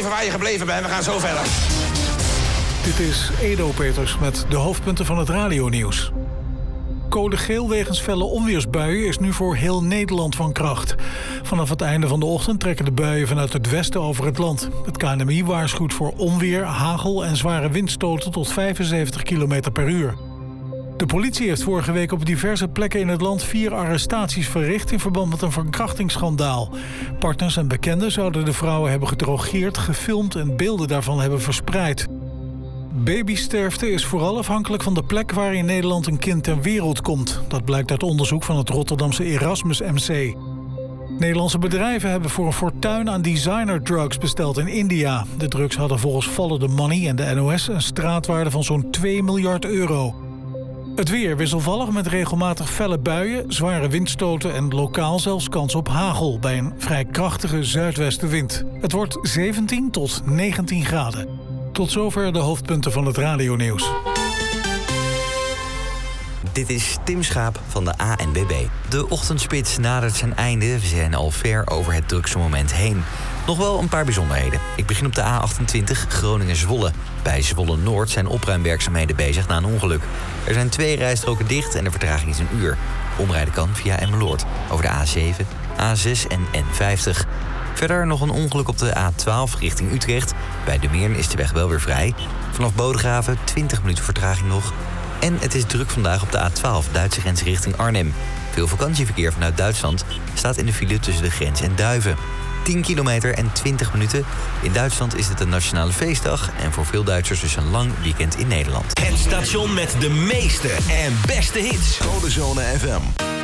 blijven waar je gebleven bent. We gaan zo verder. Dit is Edo Peters met de hoofdpunten van het radionieuws. Code geel wegens felle onweersbuien is nu voor heel Nederland van kracht. Vanaf het einde van de ochtend trekken de buien vanuit het westen over het land. Het KNMI waarschuwt voor onweer, hagel en zware windstoten tot 75 km per uur. De politie heeft vorige week op diverse plekken in het land 4 arrestaties verricht in verband met een verkrachtingsschandaal. Partners en bekenden zouden de vrouwen hebben gedrogeerd, gefilmd en beelden daarvan hebben verspreid. Babysterfte is vooral afhankelijk van de plek waar in Nederland een kind ter wereld komt. Dat blijkt uit onderzoek van het Rotterdamse Erasmus MC. Nederlandse bedrijven hebben voor een fortuin aan designerdrugs besteld in India. De drugs hadden volgens Follow the Money en de NOS een straatwaarde van zo'n 2 miljard euro. Het weer wisselvallig met regelmatig felle buien, zware windstoten en lokaal zelfs kans op hagel bij een vrij krachtige zuidwestenwind. Het wordt 17 tot 19 graden. Tot zover de hoofdpunten van het radionieuws. Dit is Tim Schaap van de ANWB. De ochtendspits nadert zijn einde. We zijn al ver over het drukste moment heen. Nog wel een paar bijzonderheden. Ik begin op de A28 Groningen-Zwolle. Bij Zwolle-Noord zijn opruimwerkzaamheden bezig na een ongeluk. Er zijn 2 rijstroken dicht en de vertraging is 1 uur. Omrijden kan via Emmeloord over de A7, A6 en N50. Verder nog een ongeluk op de A12 richting Utrecht. Bij De Meern is de weg wel weer vrij. Vanaf Bodegraven 20 minuten vertraging nog. En het is druk vandaag op de A12 Duitse grens richting Arnhem. Veel vakantieverkeer vanuit Duitsland staat in de file tussen de grens en Duiven. 10 kilometer en 20 minuten. In Duitsland is het een nationale feestdag en voor veel Duitsers dus een lang weekend in Nederland. Het station met de meeste en beste hits. Codezone FM.